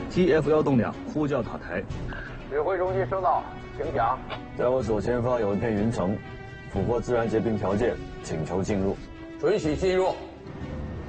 TF1栋梁呼叫塔台。 指挥中心收到，请讲。 在我左前方有一片云层，符合自然结冰条件，请求进入。 准许进入。